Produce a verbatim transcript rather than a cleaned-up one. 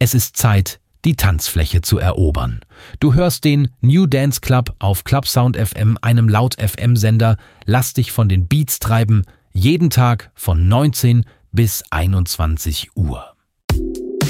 Es ist Zeit, die Tanzfläche zu erobern. Du hörst den New Dance Club auf Clubsound F M, einem Laut-F M-Sender. Lass dich von den Beats treiben, jeden Tag von neunzehn bis einundzwanzig Uhr.